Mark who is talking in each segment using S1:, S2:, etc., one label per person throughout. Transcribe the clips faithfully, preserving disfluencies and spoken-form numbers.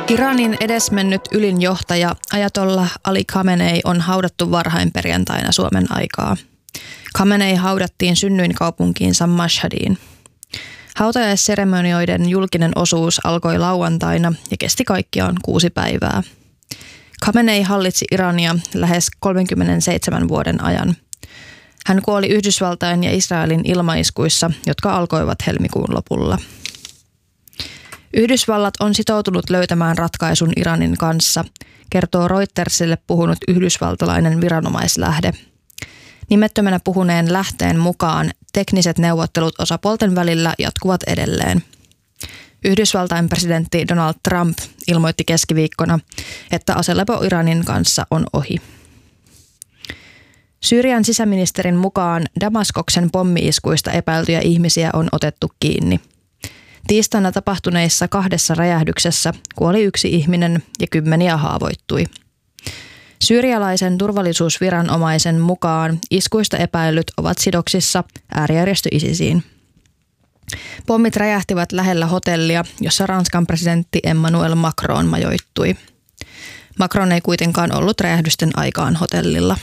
S1: Iranin edesmennyt ylin johtaja Ajatollah Ali Khamenei on haudattu varhain perjantaina Suomen aikaa. Khamenei haudattiin synnyinkaupunkiinsa Mashhadiin. Hautajaisseremonioiden julkinen osuus alkoi lauantaina ja kesti kaikkiaan kuusi päivää. Khamenei hallitsi Irania lähes kolmenkymmenenseitsemän vuoden ajan. Hän kuoli Yhdysvaltain ja Israelin ilmaiskuissa, jotka alkoivat helmikuun lopulla. Yhdysvallat on sitoutunut löytämään ratkaisun Iranin kanssa, kertoo Reutersille puhunut yhdysvaltalainen viranomaislähde. Nimettömänä puhuneen lähteen mukaan tekniset neuvottelut osapuolten välillä jatkuvat edelleen. Yhdysvaltain presidentti Donald Trump ilmoitti keskiviikkona, että aselepo Iranin kanssa on ohi. Syyrian sisäministerin mukaan Damaskoksen pommi-iskuista epäiltyjä ihmisiä on otettu kiinni. Tiistaina tapahtuneissa kahdessa räjähdyksessä kuoli yksi ihminen ja kymmeniä haavoittui. Syyrialaisen turvallisuusviranomaisen mukaan iskuista epäillyt ovat sidoksissa äärijärjestö ISISiin. Pommit räjähtivät lähellä hotellia, jossa Ranskan presidentti Emmanuel Macron majoittui. Macron ei kuitenkaan ollut räjähdysten aikaan hotellilla.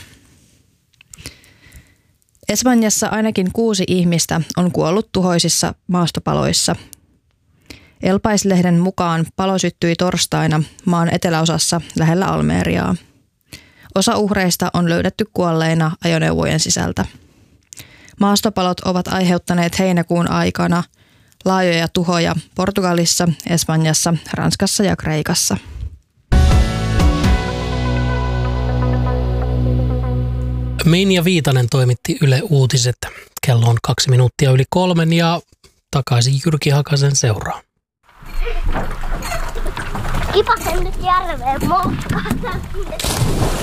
S1: Espanjassa ainakin kuusi ihmistä on kuollut tuhoisissa maastopaloissa. El Pais-lehden mukaan palo syttyi torstaina maan eteläosassa lähellä Almeriaa. Osa uhreista on löydetty kuolleina ajoneuvojen sisältä. Maastopalot ovat aiheuttaneet heinäkuun aikana laajoja tuhoja Portugalissa, Espanjassa, Ranskassa ja Kreikassa.
S2: Minja Viitanen toimitti Yle Uutiset. Kello on kaksi minuuttia yli kolmen ja takaisin Jyrki Hakasen seuraan.
S3: Kipasen nyt järveen moukkaan.